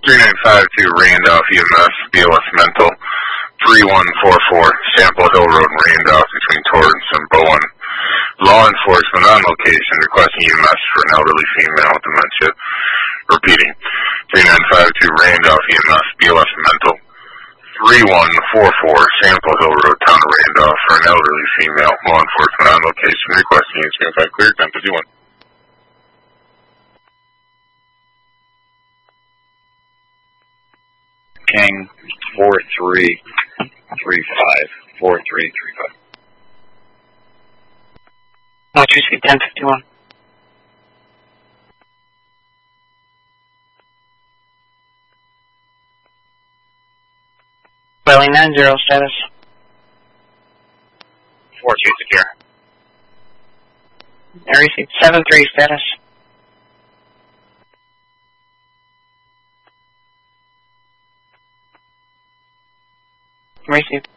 3952 Randolph EMS, BLS Mental, 3144 Sample Hill Road, Randolph, between Torrance and Bowen. Law enforcement on location requesting EMS for an elderly female with dementia. Repeating, 3952 Randolph EMS, BLS Mental, 3144 Sample Hill Road, Town of Randolph, for an elderly female. Law enforcement on location requesting EMS clear, 1051. King 4335, 4335. Electricity 1051. Welling 90 status. 42 secure. I received 73 status. Received.